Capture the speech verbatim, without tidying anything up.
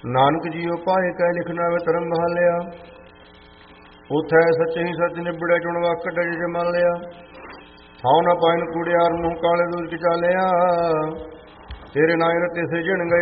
Nanak JIO ਪਾਏ ਕੈ ਲਿਖਣਾ ਵੇ ਧਰਮ ਬਹਾਲਿਆ। ਉਥੈ ਸੱਚ ਹੀ ਸੱਚ ਨਿਬੜਿਆ ਚੁਣ ਵਕ ਡਜ ਜਮਾ ਲਿਆ। ਥਾਉ ਨਾ ਪਾਇਨ ਕੂੜਿਆਰ ਮੂੰਹ ਕਾਲੇ ਦੂਜ ਚਾਲਿਆ। ਤੇਰੇ ਨਾਇ ਰਤੇ ਸਿਜਣ ਗਏ